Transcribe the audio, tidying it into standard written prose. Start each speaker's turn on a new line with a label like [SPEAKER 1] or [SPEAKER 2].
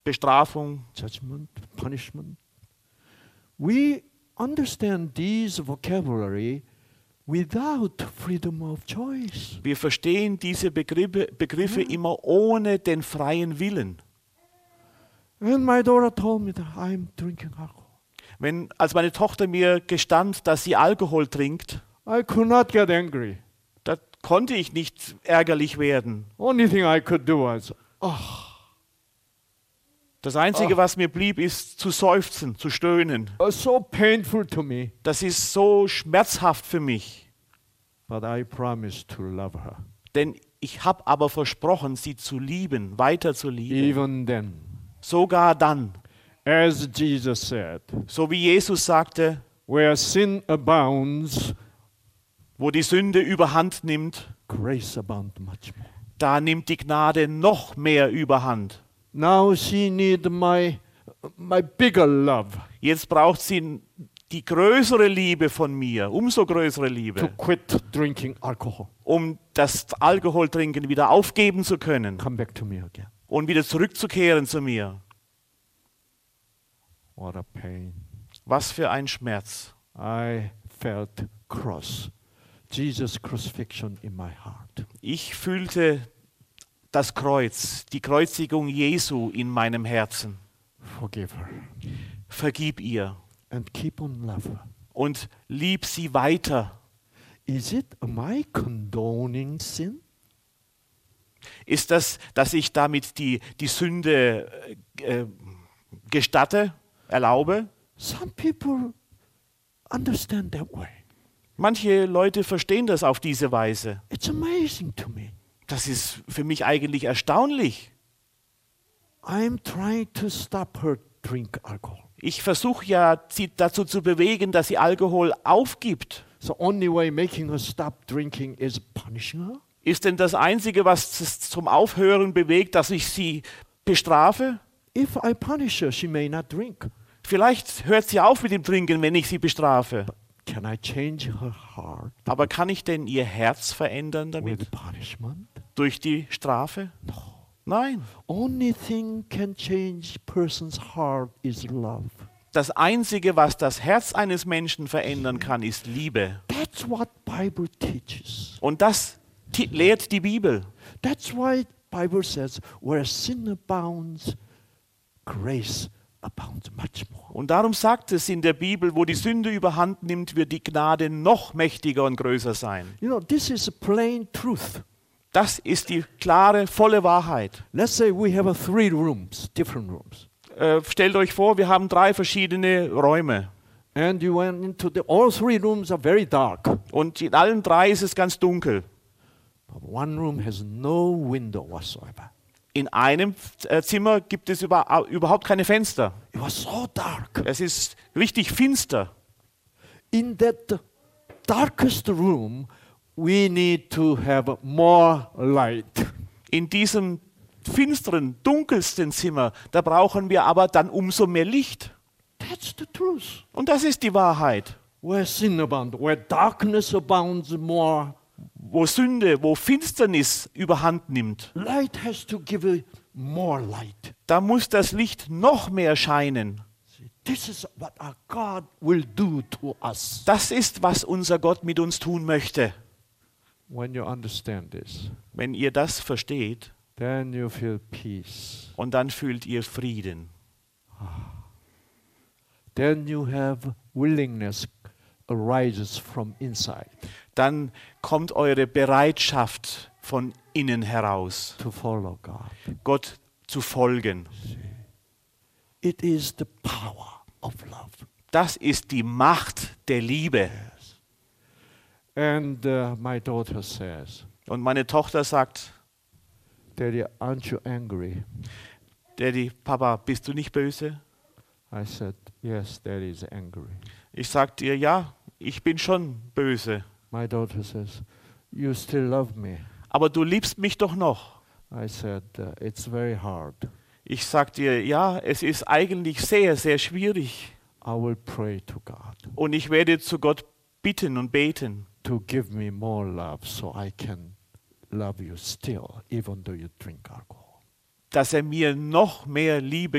[SPEAKER 1] Bestrafung,
[SPEAKER 2] judgment, punishment. We understand these vocabulary without freedom of choice.
[SPEAKER 1] wir verstehen diese Begriffe immer ohne den freien Willen.
[SPEAKER 2] And my daughter told me that I'm drinking alcohol.
[SPEAKER 1] Als meine Tochter mir gestand, dass sie Alkohol trinkt,
[SPEAKER 2] I could not get angry.
[SPEAKER 1] da konnte ich nicht ärgerlich werden.
[SPEAKER 2] Only thing I could do was,
[SPEAKER 1] Das Einzige, was mir blieb, ist zu seufzen, zu stöhnen.
[SPEAKER 2] so painful to me.
[SPEAKER 1] Das ist so schmerzhaft für mich.
[SPEAKER 2] But I promised to love her.
[SPEAKER 1] Denn ich habe aber versprochen, sie zu lieben, weiter zu lieben.
[SPEAKER 2] Even then,
[SPEAKER 1] Sogar dann,
[SPEAKER 2] as Jesus said,
[SPEAKER 1] so wie Jesus sagte,
[SPEAKER 2] where sin abounds,
[SPEAKER 1] wo die Sünde überhand nimmt,
[SPEAKER 2] grace abounds much more.
[SPEAKER 1] da nimmt die Gnade noch mehr überhand.
[SPEAKER 2] Now she need my bigger love
[SPEAKER 1] Jetzt braucht sie die größere Liebe von mir, umso größere
[SPEAKER 2] to
[SPEAKER 1] Liebe,
[SPEAKER 2] quit drinking alcohol.
[SPEAKER 1] um das Alkoholtrinken wieder aufgeben zu können
[SPEAKER 2] Come back to me again.
[SPEAKER 1] und wieder zurückzukehren zu mir.
[SPEAKER 2] What a pain.
[SPEAKER 1] Was für ein Schmerz.
[SPEAKER 2] I felt Jesus' crucifixion in my heart.
[SPEAKER 1] Ich fühlte das Kreuz, die Kreuzigung Jesu in meinem Herzen.
[SPEAKER 2] Forgive her
[SPEAKER 1] Vergib ihr
[SPEAKER 2] and keep on loving her.
[SPEAKER 1] und lieb sie weiter.
[SPEAKER 2] Am I condoning sin?
[SPEAKER 1] Ist das, dass ich damit die Sünde gestatte, erlaube?
[SPEAKER 2] Some people understand that way.
[SPEAKER 1] Manche Leute verstehen das auf diese Weise.
[SPEAKER 2] It's amazing to me.
[SPEAKER 1] Das ist für mich eigentlich erstaunlich.
[SPEAKER 2] I'm trying to stop her drink alcohol.
[SPEAKER 1] Ich versuche ja, sie dazu zu bewegen, dass sie Alkohol aufgibt.
[SPEAKER 2] So only way making her stop drinking is punishing her?
[SPEAKER 1] Ist denn das Einzige, was es zum Aufhören bewegt, dass ich sie bestrafe?
[SPEAKER 2] If I punish her, she may not drink.
[SPEAKER 1] Vielleicht hört sie auf mit dem Trinken, wenn ich sie bestrafe.
[SPEAKER 2] Can I change her heart
[SPEAKER 1] Aber kann ich denn ihr Herz verändern damit?
[SPEAKER 2] with punishment?
[SPEAKER 1] Durch die Strafe?
[SPEAKER 2] No.
[SPEAKER 1] Nein.
[SPEAKER 2] Only thing can change person's heart is love.
[SPEAKER 1] Das Einzige, was das Herz eines Menschen verändern kann, ist Liebe.
[SPEAKER 2] That's what Bible teaches.
[SPEAKER 1] Und das lehrt die Bibel.
[SPEAKER 2] That's why Bible says, where sin abounds, grace abounds much more.
[SPEAKER 1] Und darum sagt es in der Bibel, wo die Sünde überhand nimmt, wird die Gnade noch mächtiger und größer sein.
[SPEAKER 2] You know, this is a plain truth.
[SPEAKER 1] Das ist die klare, volle Wahrheit.
[SPEAKER 2] Let's say we have 3 rooms, different rooms.
[SPEAKER 1] Stellt euch vor, wir haben 3 verschiedene Räume.
[SPEAKER 2] And you went into all 3 rooms are very dark.
[SPEAKER 1] Und in allen 3 ist es ganz dunkel.
[SPEAKER 2] But one room has no window whatsoever.
[SPEAKER 1] In einem Zimmer gibt es überhaupt keine Fenster.
[SPEAKER 2] It was so dark.
[SPEAKER 1] Es ist richtig finster.
[SPEAKER 2] In that darkest room, we need to have more light.
[SPEAKER 1] In diesem finsteren, dunkelsten Zimmer, da brauchen wir aber dann umso mehr Licht.
[SPEAKER 2] That's the truth.
[SPEAKER 1] Und das ist die Wahrheit.
[SPEAKER 2] Where sin abounds, where darkness abounds more,
[SPEAKER 1] Wo Sünde, wo Finsternis überhand nimmt,
[SPEAKER 2] light has to give more light.
[SPEAKER 1] da muss das Licht noch mehr scheinen.
[SPEAKER 2] See, this is what our God will do to us.
[SPEAKER 1] Das ist, was unser Gott mit uns tun möchte.
[SPEAKER 2] When you understand this,
[SPEAKER 1] Wenn ihr das versteht,
[SPEAKER 2] then you feel peace.
[SPEAKER 1] und dann fühlt ihr Frieden.
[SPEAKER 2] Then you have willingness arises from inside
[SPEAKER 1] Dann kommt eure Bereitschaft von innen heraus,
[SPEAKER 2] to follow God.
[SPEAKER 1] Gott zu folgen.
[SPEAKER 2] It is the power of love.
[SPEAKER 1] Das ist die Macht der Liebe.
[SPEAKER 2] And my daughter says,
[SPEAKER 1] Und meine Tochter sagt,
[SPEAKER 2] Daddy, aren't you angry?
[SPEAKER 1] Daddy, Papa, bist du nicht böse?
[SPEAKER 2] I said, yes, Daddy is angry.
[SPEAKER 1] Ich sagte ihr, ja, ich bin schon böse.
[SPEAKER 2] My daughter says, you still love me.
[SPEAKER 1] Aber du liebst mich doch noch.
[SPEAKER 2] I said, it's very hard.
[SPEAKER 1] Ich sagte ihr, ja, es ist eigentlich sehr, sehr schwierig.
[SPEAKER 2] I will pray to God
[SPEAKER 1] Und ich werde zu Gott bitten und beten,
[SPEAKER 2] to give me more love so I can love you still, even though you drink alcohol.
[SPEAKER 1] dass er mir noch mehr Liebe